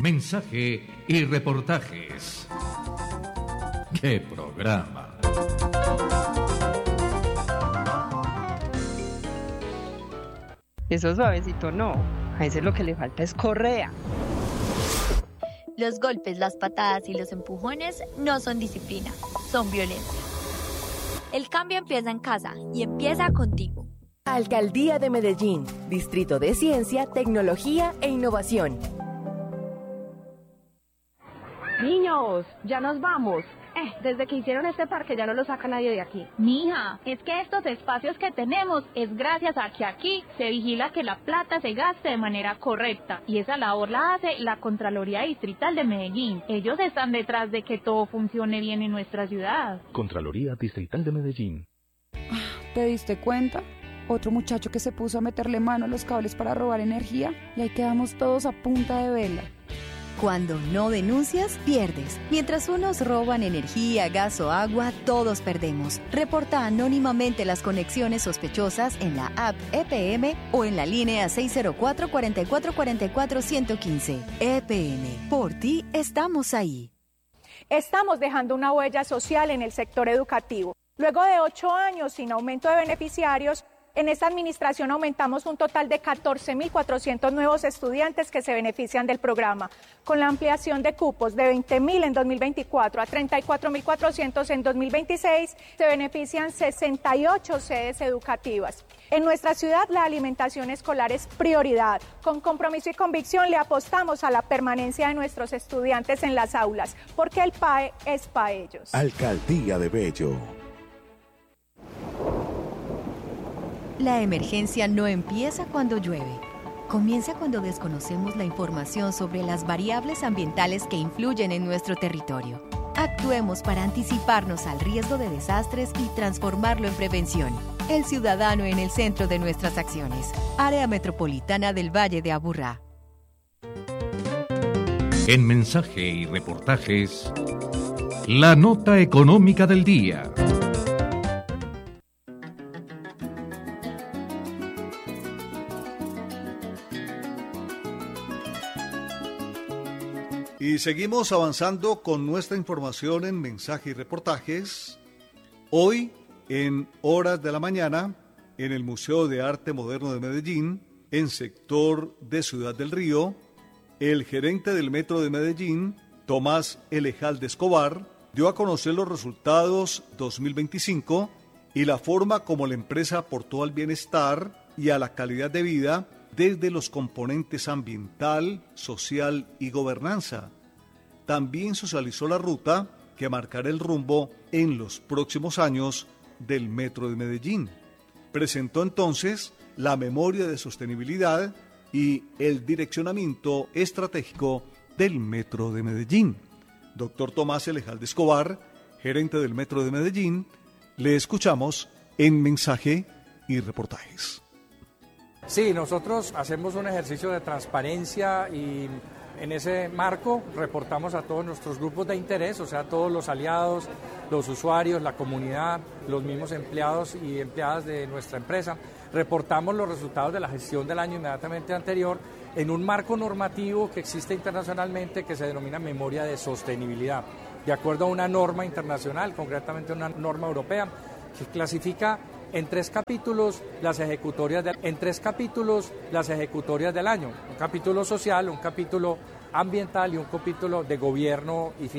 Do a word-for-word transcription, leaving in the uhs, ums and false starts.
Mensaje y reportajes. ¡Qué programa! Eso suavecito no, a ese lo que le falta es correa. Los golpes, las patadas y los empujones no son disciplina, son violencia. El cambio empieza en casa y empieza contigo. Alcaldía de Medellín, Distrito de Ciencia, Tecnología e Innovación. Niños, ya nos vamos. Eh, desde que hicieron este parque ya no lo saca nadie de aquí. Mija, es que estos espacios que tenemos es gracias a que aquí se vigila que la plata se gaste de manera correcta. Y esa labor la hace la Contraloría Distrital de Medellín. Ellos están detrás de que todo funcione bien en nuestra ciudad. Contraloría Distrital de Medellín. ¿Te diste cuenta? Otro muchacho que se puso a meterle mano a los cables para robar energía y ahí quedamos todos a punta de vela. Cuando no denuncias, pierdes. Mientras unos roban energía, gas o agua, todos perdemos. Reporta anónimamente las conexiones sospechosas en la app E P M o en la línea seis cero cuatro, cuatro cuatro cuatro cuatro, uno uno cinco. E P M, por ti estamos ahí. Estamos dejando una huella social en el sector educativo. Luego de ocho años sin aumento de beneficiarios, en esta administración aumentamos un total de catorce mil cuatrocientos nuevos estudiantes que se benefician del programa. Con la ampliación de cupos de veinte mil en dos mil veinticuatro a treinta y cuatro mil cuatrocientos en dos mil veintiséis, se benefician sesenta y ocho sedes educativas. En nuestra ciudad la alimentación escolar es prioridad. Con compromiso y convicción le apostamos a la permanencia de nuestros estudiantes en las aulas, porque el P A E es para ellos. Alcaldía de Bello. La emergencia no empieza cuando llueve. Comienza cuando desconocemos la información sobre las variables ambientales que influyen en nuestro territorio. Actuemos para anticiparnos al riesgo de desastres y transformarlo en prevención. El ciudadano en el centro de nuestras acciones. Área Metropolitana del Valle de Aburrá. En mensaje y reportajes, la nota económica del día. Y seguimos avanzando con nuestra información en mensaje y reportajes. Hoy, en horas de la mañana, en el Museo de Arte Moderno de Medellín, en sector de Ciudad del Río, el gerente del Metro de Medellín, Tomás Elejalde Escobar, dio a conocer los resultados dos mil veinticinco y la forma como la empresa aportó al bienestar y a la calidad de vida desde los componentes ambiental, social y gobernanza. También socializó la ruta que marcará el rumbo en los próximos años del Metro de Medellín. Presentó entonces la memoria de sostenibilidad y el direccionamiento estratégico del Metro de Medellín. Doctor Tomás Elejalde Escobar, gerente del Metro de Medellín, le escuchamos en mensaje y reportajes. Sí, nosotros hacemos un ejercicio de transparencia y en ese marco reportamos a todos nuestros grupos de interés, o sea, todos los aliados, los usuarios, la comunidad, los mismos empleados y empleadas de nuestra empresa. Reportamos los resultados de la gestión del año inmediatamente anterior en un marco normativo que existe internacionalmente que se denomina memoria de sostenibilidad, de acuerdo a una norma internacional, concretamente una norma europea, que clasifica en tres capítulos las ejecutorias de, en tres capítulos las ejecutorias del año, un capítulo social, un capítulo ambiental y un capítulo de gobierno y finanzas.